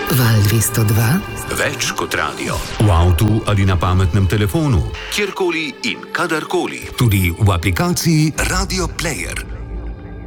Val 202. Več kot radio. V avtu ali na pametnem telefonu. Kjerkoli in kadarkoli. Tudi v aplikaciji Radio Player.